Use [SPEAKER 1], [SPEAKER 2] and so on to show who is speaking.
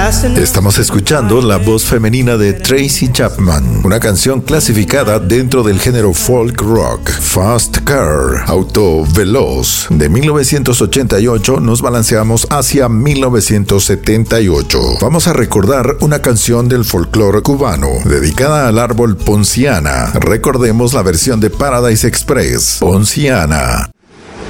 [SPEAKER 1] Estamos escuchando la voz femenina de Tracy Chapman, una canción clasificada dentro del género folk rock. Fast Car, auto veloz. De 1988 nos balanceamos hacia 1978. Vamos a recordar una canción del folclore cubano, dedicada al árbol Ponciana. Recordemos la versión de Paradise Express, Ponciana.